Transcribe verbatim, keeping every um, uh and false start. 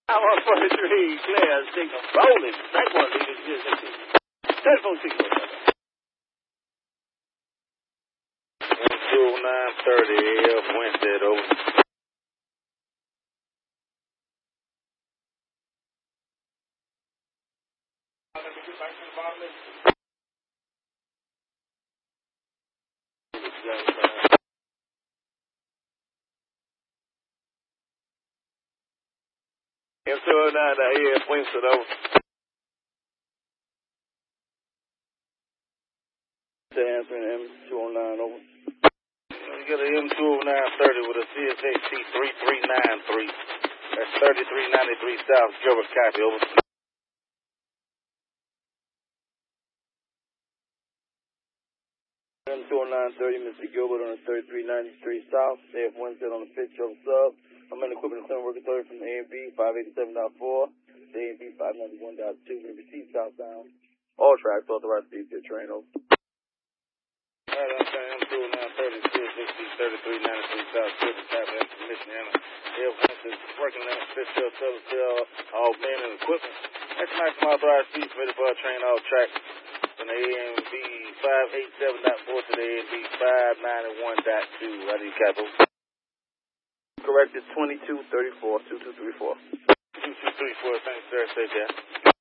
I'm on forty-three, clear, signal, rolling. Night one, leading zero six two. Telephone signal. two nine thirty A F Winstead, over. M two oh nine A F Winstead, over. The answer in M two oh nine, over. You got an M two oh nine thirty with a C S H C three three nine three. That's thirty-three ninety-three South Gilbert, copy, over. M two oh nine thirty, Mister Gilbert on the thirty-three ninety-three South. A F Winstead on the fifth show sub. I'm in equipment and center work authority from the A and B five eighty-seven point four, the A and B five ninety-one point two. We receive southbound. All tracks authorized to be train over. All right, I'm saying M two oh nine thirty, C S H C thirty-three ninety-three South Gilbert, copy, information, and A F Winstead working on the fifth show sub, still all men and equipment. That's maximum authorized speed permitted for a train all tracks from the A and B five eighty-seven point four to the A and B five ninety-one point two. I need capital. Corrected twenty-two thirty-four, two two three four. two two three four, thanks, sir. Stay there.